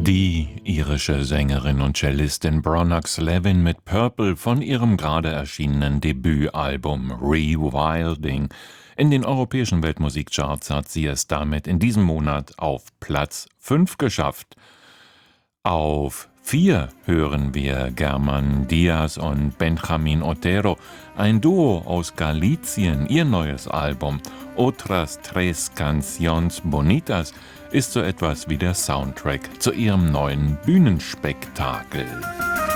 Die irische Sängerin und Cellistin Bronagh Levin mit Purple von ihrem gerade erschienenen Debütalbum Rewilding. In den europäischen Weltmusikcharts hat sie es damit in diesem Monat auf Platz 5 geschafft. Auf 4 hören wir Germán Díaz und Benjamín Otero, ein Duo aus Galicien. Ihr neues Album Otras tres canciones bonitas ist so etwas wie der Soundtrack zu ihrem neuen Bühnenspektakel.